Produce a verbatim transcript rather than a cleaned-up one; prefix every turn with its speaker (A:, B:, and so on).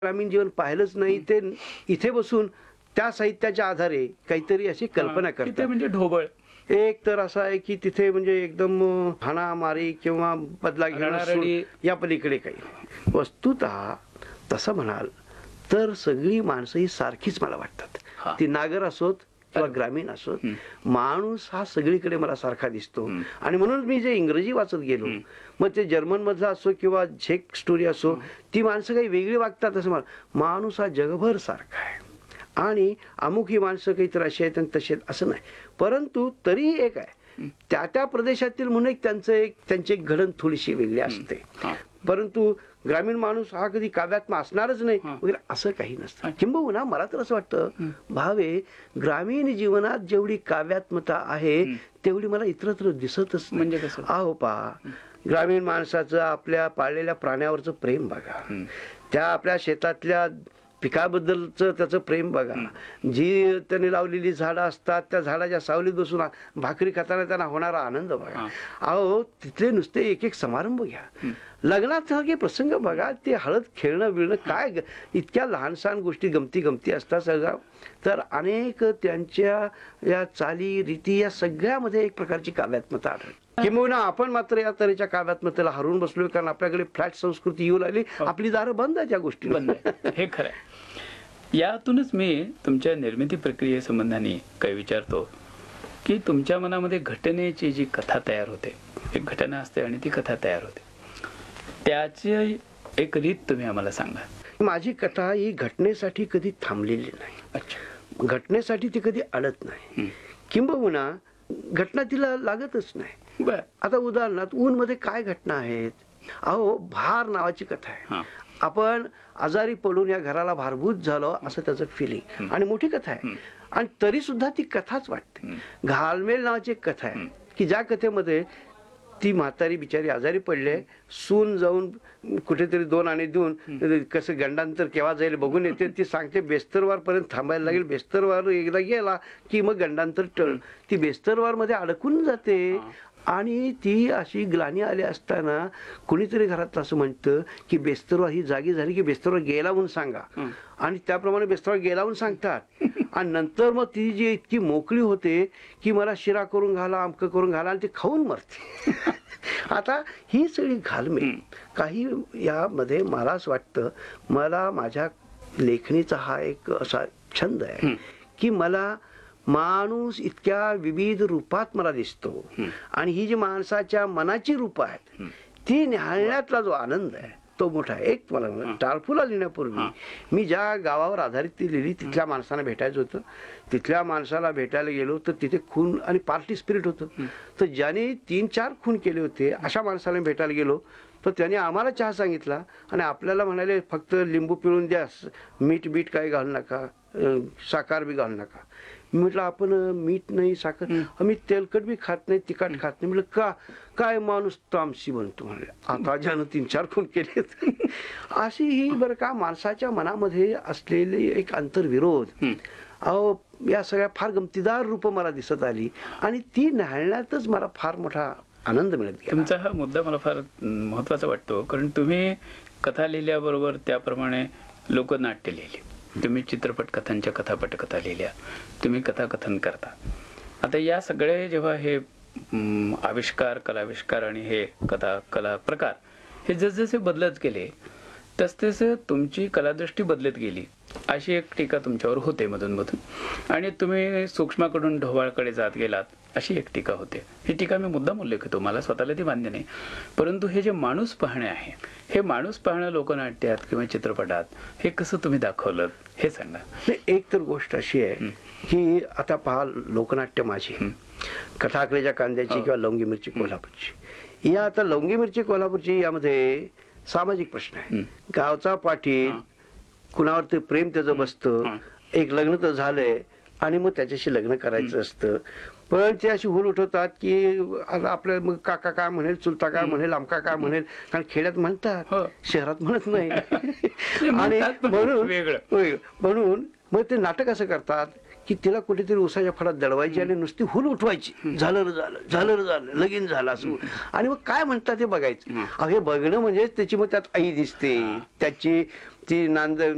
A: ग्रामीण जीवन पाहिलंच नाही ते इथे बसून त्या साहित्याच्या आधारे काहीतरी अशी कल्पना
B: तिथे
A: करतात.
B: म्हणजे ढोबळ
A: एक तर असं आहे की तिथे म्हणजे एकदम हाणामारी किंवा बदला घेणं
B: रडारडी.
A: सोड- या पलीकडे काही वस्तुतः तसं म्हणाल तर सगळी माणसं ही सारखीच मला
B: हा.
A: वाटतात. ती नागर असोत किंवा ग्रामीण असोत, माणूस हा सगळीकडे मला सारखा दिसतो. आणि म्हणून मी जे इंग्रजी वाचत गेलो, मग ते जर्मन मधला असो किंवा झेक स्टोरी असो, ती माणसं काही वेगळी वागतात असं मला, माणूस हा जगभर सारखा आहे. आणि अमुक ही माणसं काहीतरी अशी आहेत आणि तशी आहेत असं नाही, परंतु तरीही एक आहे, त्या त्या प्रदेशातील म्हणून एक त्यांचं एक त्यांची एक घडण थोडीशी वेगळी असते. परंतु ग्रामीण माणूस हा कधी काव्यात्म असणारच नाही वगैरे असं काही नसतं. किंबहुना मला तर असं वाटतं भावे, ग्रामीण जीवनात जेवढी काव्यात्मता आहे तेवढी मला इतरत्र दिसतच नाही.
B: म्हणजे कसं?
A: अहो पहा, ग्रामीण माणसाचं आपल्या पाळलेल्या प्राण्यावरचं प्रेम बघा, त्या आपल्या शेतातल्या पिकाबद्दलचं त्याचं प्रेम बघा, जी त्यांनी लावलेली झाडं असतात त्या झाडाच्या सावलीत बसून भाकरी खाताना त्यांना होणारा आनंद बघा. अहो तिथले नुसते एक एक समारंभ घ्या, लग्नात काही प्रसंग बघा, ते हळद खेळणं बिळणं काय ग- इतक्या लहान सहान गोष्टी गमती गमती असतात सगळ्या. तर अनेक त्यांच्या या चाली रीती या सगळ्यामध्ये एक प्रकारची काव्यात्मता आढळते. किंबहुना आपण मात्र या तऱ्हेच्या काव्यात्मतेला हरवून बसलोय, कारण आपल्याकडे फ्लॅट संस्कृती येऊ लागली, आपली दारं बंद आहेत या गोष्टी.
B: बंद आहे. हे खरं आहे. यातूनच मी तुमच्या निर्मिती प्रक्रियेसंबंधाने काही विचारतो की तुमच्या मनामध्ये घटनेची जी कथा तयार होते, एक घटना असते आणि ती कथा तयार होते, त्याची एक रीत तुम्ही आम्हाला सांगा.
A: माझी कथा ही घटनेसाठी कधी थांबलेली नाही.
B: अच्छा.
A: घटनेसाठी ती कधी अडत नाही, किंबहुना घटना तिला लागतच नाही.
B: बर.
A: आता उदाहरणार्थ ऊन मध्ये काय घटना आहेत. अहो भार नावाची कथा आहे.
B: हा.
A: आपण आजारी पडून या घराला भारभूत झालो असं त्याचं फिलिंग, आणि मोठी कथा आहे, आणि तरी सुद्धा ती कथाच वाटते. घालमेल नावाची एक कथा आहे की ज्या कथेमध्ये ती म्हातारी बिचारी आजारी पडले, सून जाऊन कुठेतरी दोन आणि देऊन कसं गंडांतर केव्हा जाईल बघून येते. ती सांगते बेस्तरवार पर्यंत थांबायला लागेल, बेस्तरवार एकदा गेला की मग गंडांतर टळ. ती बेस्तरवार मध्ये अडकून जाते, आणि ती अशी ग्लानी आली असताना कुणीतरी घरातलं असं म्हणतं की बेस्तरवार ही जागी झाली की बेस्तरवार गेला म्हणून सांगा, आणि त्याप्रमाणे बेस्तरवार गेला म्हणून सांगतात. आणि नंतर मग ती जी इतकी मोकळी होते की मला शिरा करून घाला, अमकं करून घाला, आणि ती खाऊन मरते. आता ही सगळी घालमेल काही यामध्ये मला असं वाटतं, मला माझ्या लेखणीचा हा एक असा छंद आहे की मला माणूस इतक्या विविध रूपात मला दिसतो, आणि ही जी माणसाच्या मनाची रूप आहेत ती निहाळण्यातला जो आनंद आहे तो मोठा आहे. एक मला टाळफुला लिहिण्यापूर्वी मी ज्या गावावर आधारित ती लिहिली तिथल्या माणसांना भेटायचं होतं. तिथल्या माणसाला भेटायला गेलो तर तिथे खून आणि पार्टी स्पिरिट होतं. तर ज्याने तीन चार खून केले होते अशा माणसाला भेटायला गेलो तर त्याने आम्हाला चहा सांगितला, आणि आपल्याला म्हणाले फक्त लिंबू पिळून द्या, मीठ बीट काही घालू नका, साखर बी घालू नका. मी म्हटलं आपण मीठ नाही साखर, आम्ही तेलकट बी खात नाही, तिखट खात नाही. म्हटलं का? काय माणूस तामसी बनतो म्हणले. आता ज्यानं तीन चार खून केले. अशी ही बरं का माणसाच्या मनामध्ये असलेले एक आंतरविरोध, अहो या सगळ्या फार गमतीदार रूप मला दिसत आली, आणि ती न्याहाळण्यातच मला फार मोठा आनंद मिळत गेला.
B: तुमचा हा मुद्दा मला फार महत्वाचा वाटतो, कारण तुम्ही कथा लिहिल्याबरोबर त्याप्रमाणे लोकनाट्य लिहिली, तुम्ही चित्रपट कथांच्या कथा पटकथा लिहिल्या, तुम्ही कथाकथन करता. आता या सगळे जेव्हा हे आविष्कार, कलाविष्कार आणि हे कथा कला प्रकार हे जसजसे बदलत गेले तसतसे तुमची कलादृष्टी बदलत गेली, अशी एक टीका तुमच्यावर होते मधून मधून, आणि तुम्ही सूक्ष्माकडून ढोबाळकडे जात गेलात अशी एक टीका होते. ही टीका मी मुद्दाम उल्लेख करतो, मला स्वतःला ती मान्य नाही, परंतु हे जे माणूस पाहणे आहे, हे माणूस पाहणं लोकनाट्यात किंवा चित्रपटात हे कसं तुम्ही दाखवलं हे सांगा.
A: एक तर गोष्ट अशी आहे की आता पहा, लोकनाट्य माझी कथाकलेच्या कांद्याची किंवा लवंगी मिरची कोल्हापूरची, या आता लवंगी मिरची कोल्हापूरची यामध्ये सामाजिक प्रश्न आहे. गावचा पाटील, कुणावर ते प्रेम त्याचं बसतं, एक लग्न तर झालंय आणि मग त्याच्याशी लग्न करायचं असतं, पण ते अशी हुल उठवतात की आपल्या मग काका काय म्हणेल, चुलता काय म्हणेल, आमका काय म्हणेल, कारण खेड्यात म्हणतात, शहरात म्हणत नाही. आणि म्हणून वेगळं म्हणून मग ते नाटक असं करतात की तिला कुठेतरी उसाच्या फळात दडवायची आणि नुसती हुल उठवायची, झालं रे झालं, झालं रे झालं, लगीन झालं असं, आणि मग काय म्हणतात ते बघायचं. हे बघणं म्हणजे त्याची मग त्यात आई दिसते, त्याची ती नांद